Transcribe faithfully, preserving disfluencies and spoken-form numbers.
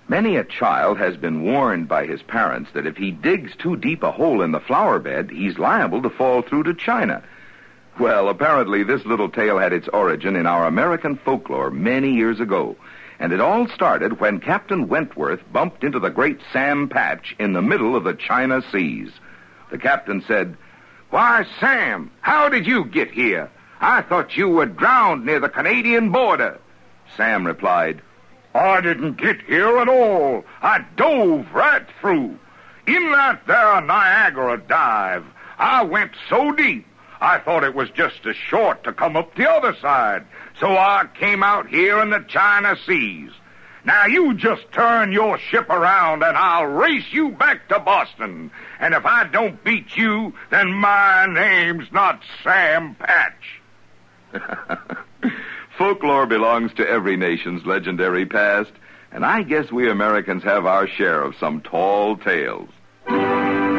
Many a child has been warned by his parents that if he digs too deep a hole in the flower bed, he's liable to fall through to China. Well, apparently this little tale had its origin in our American folklore many years ago, and it all started when Captain Wentworth bumped into the great Sam Patch in the middle of the China Seas. The captain said, "Why, Sam, how did you get here? I thought you were drowned near the Canadian border." Sam replied, "I didn't get here at all. I dove right through. In that there Niagara dive, I went so deep, I thought it was just as short to come up the other side. So I came out here in the China Seas. Now you just turn your ship around and I'll race you back to Boston. And if I don't beat you, then my name's not Sam Patch." Folklore belongs to every nation's legendary past, and I guess we Americans have our share of some tall tales.